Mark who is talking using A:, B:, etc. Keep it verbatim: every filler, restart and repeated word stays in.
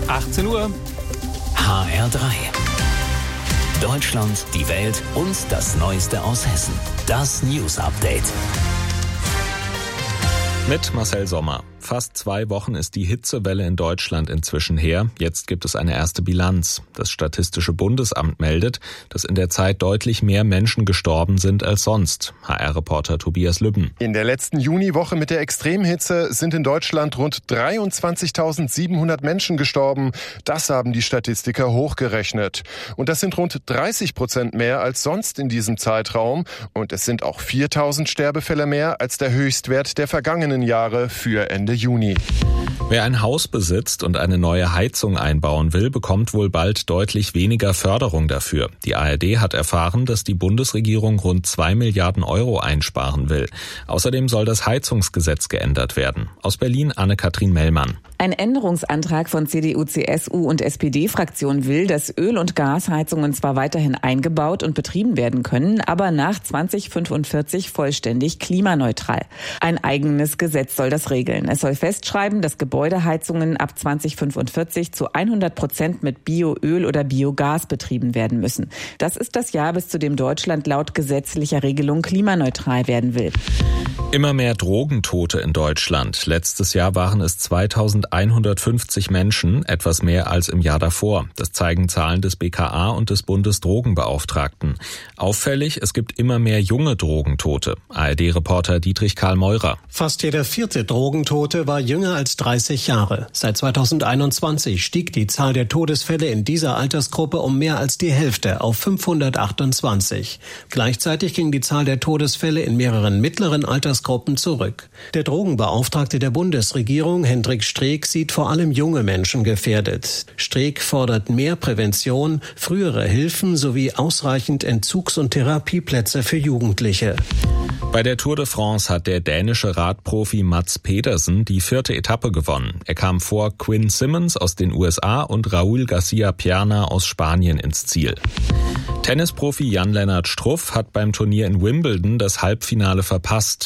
A: achtzehn Uhr.
B: H R drei. Deutschland, die Welt und das Neueste aus Hessen. Das News Update.
C: Mit Marcel Sommer. Fast zwei Wochen ist die Hitzewelle in Deutschland inzwischen her. Jetzt gibt es eine erste Bilanz. Das Statistische Bundesamt meldet, dass in der Zeit deutlich mehr Menschen gestorben sind als sonst. H R-Reporter Tobias Lübben.
D: In der letzten Juniwoche mit der Extremhitze sind in Deutschland rund dreiundzwanzigtausendsiebenhundert Menschen gestorben. Das haben die Statistiker hochgerechnet. Und das sind rund dreißig Prozent mehr als sonst in diesem Zeitraum. Und es sind auch viertausend Sterbefälle mehr als der Höchstwert der vergangenen Jahre für Ende Juni.
C: Wer ein Haus besitzt und eine neue Heizung einbauen will, bekommt wohl bald deutlich weniger Förderung dafür. Die A R D hat erfahren, dass die Bundesregierung rund zwei Milliarden Euro einsparen will. Außerdem soll das Heizungsgesetz geändert werden. Aus Berlin Anne-Kathrin Mellmann.
E: Ein Änderungsantrag von C D U, C S U und S P D-Fraktion will, dass Öl- und Gasheizungen zwar weiterhin eingebaut und betrieben werden können, aber nach zweitausendfünfundvierzig vollständig klimaneutral. Ein eigenes Gesetz soll das regeln. Es soll festschreiben, dass Gebäudeheizungen ab zweitausendfünfundvierzig zu hundert Prozent mit Bioöl oder Biogas betrieben werden müssen. Das ist das Jahr, bis zu dem Deutschland laut gesetzlicher Regelung klimaneutral werden will.
C: Immer mehr Drogentote in Deutschland. Letztes Jahr waren es zweitausendeinhundertfünfzig Menschen, etwas mehr als im Jahr davor. Das zeigen Zahlen des B K A und des Bundesdrogenbeauftragten. Auffällig, es gibt immer mehr junge Drogentote. A R D-Reporter Dietrich Karl Meurer.
F: Fast jeder vierte Drogentote war jünger als dreißig Jahre. Seit zweitausendeinundzwanzig stieg die Zahl der Todesfälle in dieser Altersgruppe um mehr als die Hälfte auf fünfhundertachtundzwanzig. Gleichzeitig ging die Zahl der Todesfälle in mehreren mittleren Altersgruppen zurück. Der Drogenbeauftragte der Bundesregierung, Hendrik Streeck, sieht vor allem junge Menschen gefährdet. Streeck fordert mehr Prävention, frühere Hilfen sowie ausreichend Entzugs- und Therapieplätze für Jugendliche.
C: Bei der Tour de France hat der dänische Radprofi Mads Pedersen die vierte Etappe gewonnen. Er kam vor Quinn Simmons aus den U S A und Raúl García Pierna aus Spanien ins Ziel. Tennisprofi Jan-Lennart Struff hat beim Turnier in Wimbledon das Halbfinale verpasst.